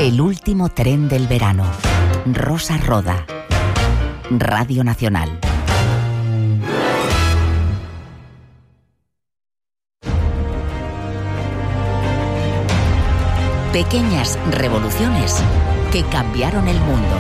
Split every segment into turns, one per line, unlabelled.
El último tren del verano. Rosa Roda. Radio Nacional. Pequeñas revoluciones que cambiaron el mundo.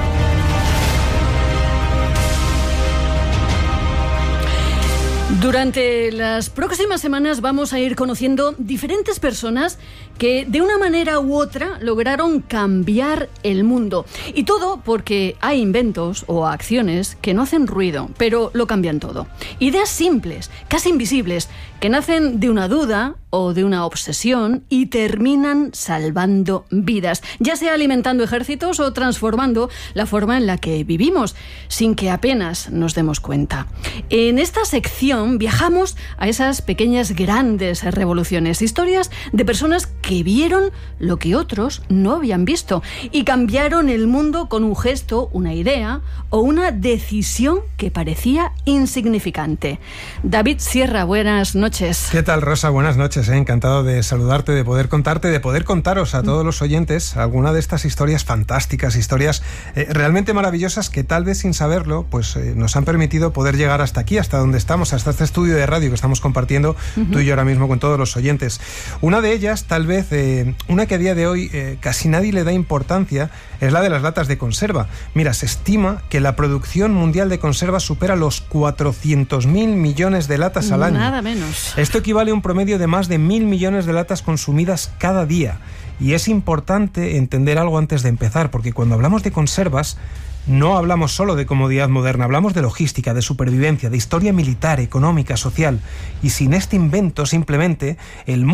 Durante las próximas semanas vamos a ir conociendo diferentes personas que de una manera u otra lograron cambiar el mundo. Y todo porque hay inventos o acciones que no hacen ruido, pero lo cambian todo. Ideas simples, casi invisibles, que nacen de una duda o de una obsesión y terminan salvando vidas, ya sea alimentando ejércitos o transformando la forma en la que vivimos, sin que apenas nos demos cuenta. En esta sección viajamos a esas pequeñas grandes revoluciones, historias de personas que vieron lo que otros no habían visto y cambiaron el mundo con un gesto, una idea o una decisión que parecía insignificante. David Sierra, buenas noches.
¿Qué tal, Rosa? Buenas noches. Encantado de saludarte, de poder contarte, de poder contaros a todos los oyentes alguna de estas historias fantásticas, historias realmente maravillosas que tal vez sin saberlo pues nos han permitido poder llegar hasta aquí, hasta donde estamos, hasta este estudio de radio que estamos compartiendo tú y yo ahora mismo con todos los oyentes. Una de ellas, tal vez, una que a día de hoy casi nadie le da importancia, es la de las latas de conserva. Mira, se estima que la producción mundial de conserva supera los 400.000 millones de latas al año.
Nada menos.
Esto equivale a un promedio de más de 1.000 millones de latas consumidas cada día. Y es importante entender algo antes de empezar, porque cuando hablamos de conservas, no hablamos solo de comodidad moderna, hablamos de logística, de supervivencia, de historia militar, económica, social. Y sin este invento, simplemente, el mundo